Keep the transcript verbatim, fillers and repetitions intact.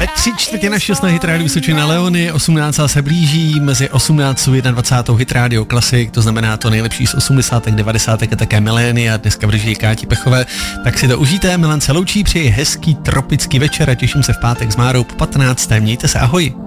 Ve tři čtvrtě na šest na Hit Radio Vysočina na Leony, osmnáctá se blíží, mezi osmnáctou a dvacátou Hit Radio Classic, to znamená to nejlepší z osmdesátek, devadesátek a také milénia, dneska v režii Káti Pechové, tak si to užijte, Milan se loučí, přeji hezký tropický večer a těším se v pátek s Márou po patnácté. Mějte se, ahoj.